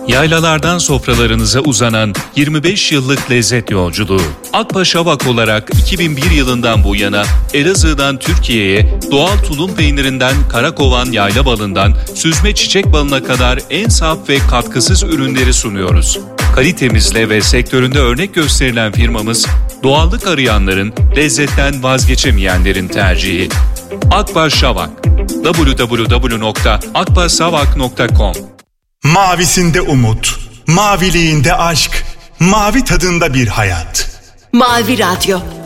Yaylalardan sofralarınıza uzanan 25 yıllık lezzet yolculuğu. Akbaş Şavak olarak 2001 yılından bu yana Elazığ'dan Türkiye'ye doğal tulum peynirinden karakovan yayla balından süzme çiçek balına kadar en saf ve katkısız ürünleri sunuyoruz. Kalitemizle ve sektöründe örnek gösterilen firmamız, doğallık arayanların, lezzetten vazgeçemeyenlerin tercihi. Akbaş Şavak. www.akbaşsavak.com. Mavisinde umut, maviliğinde aşk, mavi tadında bir hayat. Mavi Radyo.